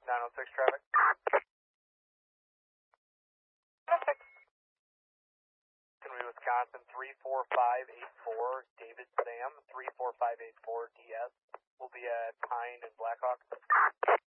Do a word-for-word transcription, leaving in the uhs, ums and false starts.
nine oh six traffic. Henry, Wisconsin, three four five eight four, David Sam, three four five eight four D S. We'll be at Pine and Blackhawk.